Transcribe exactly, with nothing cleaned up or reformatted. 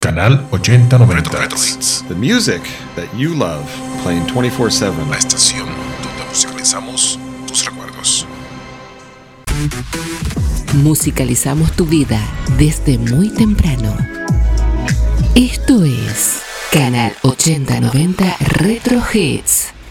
Canal ochenta noventa. Retro Hits. The music that you love, playing twenty-four seven. La estación donde musicalizamos tus recuerdos. Musicalizamos tu vida desde muy temprano. Esto es Canal ochenta noventa Retro Hits.